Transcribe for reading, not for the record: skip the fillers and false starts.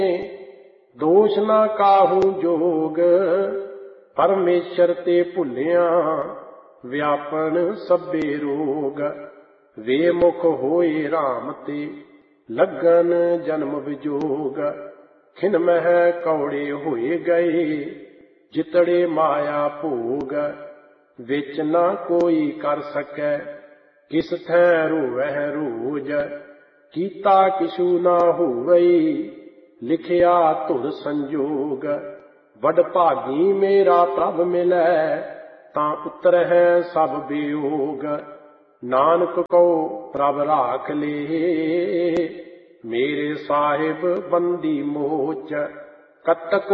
ਦੋਸ਼ ਨਾ ਕਾਹੂ ਜੋਗ। ਪਰਮੇਸ਼ਰ ਤੇ ਭੁੱਲਿਆ ਵਿਆਪਨ ਸਭੇ ਰੋਗ। ਵੇ ਮੁਖ ਹੋਏ ਰਾਮ ਤੇ ਲੱਗਨ ਜਨਮ ਵਿਜੋਗ। ਖਿਨ ਮਹਿ ਕੌੜੇ ਹੋਏ ਗਏ ਜਿਤੜੇ ਮਾਇਆ ਭੋਗ। ਵਿੱਚ ਨਾ ਕੋਈ ਕਰ ਸਕੈ ਕਿਸ ਥੈ ਰੋਵਹਿ ਰੋਜ। ਕੀਤਾ ਕਿਛੂ ਨਾ ਹੋਵਈ ਲਿਖਿਆ ਧੁਰ ਸੰਜੋਗ। ਵਡ ਭਾਗੀ ਮੇਰਾ ਪ੍ਰਭ ਮਿਲੈ ਤਾਂ ਉਤਰਹਿ ਸਭ ਵਿਯੋਗ। ਨਾਨਕ ਕਉ ਪ੍ਰਭ ਰਾਖ ਲੇ ਮੇਰੇ ਸਾਹਿਬ ਬੰਦੀ ਮੋਚ। ਕਤਕ